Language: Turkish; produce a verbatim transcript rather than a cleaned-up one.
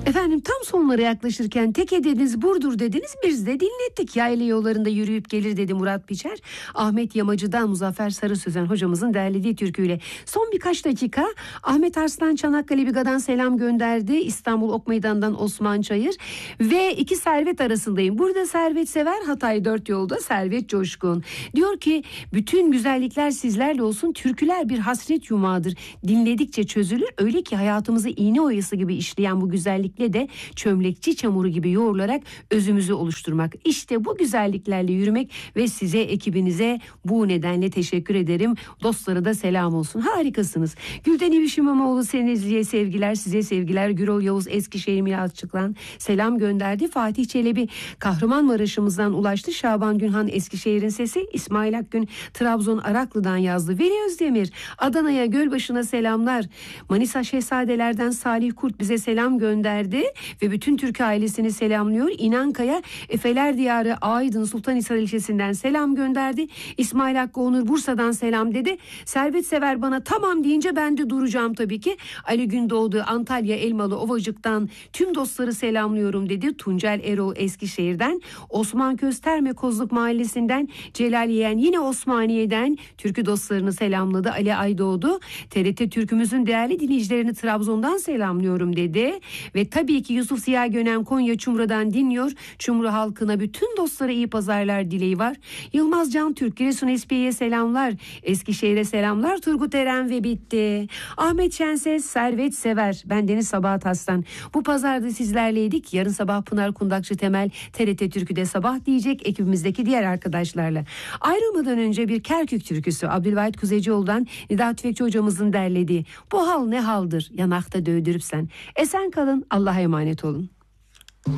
Efendim tam sonlara yaklaşırken tek ediniz Burdur dediniz, biz de dinlettik. Yayla yollarında yürüyüp gelir dedi Murat Biçer. Ahmet Yamacı'dan Muzaffer Sarı Sözen hocamızın derlediği türküyle. Son birkaç dakika Ahmet Arslan Çanakkale Biga'dan selam gönderdi. İstanbul Ok Meydan'dan Osman Çayır. Ve iki servet arasındayım. Burada servet sever, Hatay dört yolda servet coşkun. Diyor ki bütün güzellikler sizlerle olsun, türküler bir hasret yumağıdır. Dinledikçe çözülür, öyle ki hayatımızı iğne oyası gibi işleyen bu güzellikle de çömlekçi çamuru gibi yoğrularak özümüzü oluşturmak. İşte bu güzelliklerle yürümek ve size, ekibinize bu nedenle teşekkür ederim. Dostlara da selam olsun. Harikasınız. Gülden İviş İmamoğlu Senizli'ye sevgiler, size sevgiler. Gürol Yavuz Eskişehir Miraççık'tan selam gönderdi. Fatih Çelebi Kahramanmaraş'ımızdan ulaştı. Şaban Günhan Eskişehir'in sesi. İsmail Akgün Trabzon Araklı'dan yazdı. Veli Özdemir Adana'ya Gölbaşı'na selamlar. Manisa Şehzadeler'den Salih Kurt bize selam gönderdi ve bütün Türk ailesini selamlıyor. İnankaya Efeler Diyarı Aydın Sultanhisar ilçesinden selam gönderdi. İsmail Hakkı Onur Bursa'dan selam dedi. Servet Sever bana tamam deyince ben de duracağım tabii ki. Ali Gündoğdu Antalya Elmalı Ovacık'tan tüm dostları selamlıyorum dedi. Tuncel Erol Eskişehir'den, Osman Kösterme Kozluk Mahallesi'nden, Celal Yeğen yine Osmaniye'den türkü dostlarını selamladı. Ali Aydoğdu T R T Türkümüzün değerli dinleyicilerini Trabzon'dan selamlıyorum dedi. Ve tabii ki Yusuf Ziya Gönen Konya Çumra'dan dinliyor. Çumru halkına, bütün dostlara iyi pazarlar dileği var. Yılmaz Can Türk Giresun Espiye'ye selamlar. Eskişehir'e selamlar. Turgut Eren ve bitti. Ahmet Şenses Servet Sever. Ben Deniz Sabahat Aslan. Bu pazarda sizlerleydik. Yarın sabah Pınar Kundakçı Temel T R T Türkü'de sabah diyecek ekibimizdeki diğer arkadaşlarla. Ayrılmadan önce bir Kerkük türküsü Abdülvahit Kuzeycioğlu'dan Nida Tüfekçi hocamızın derlediği. Bu hal ne haldır yanakta dövdürüp sen. Esen kalın, Allah'a emanet olun.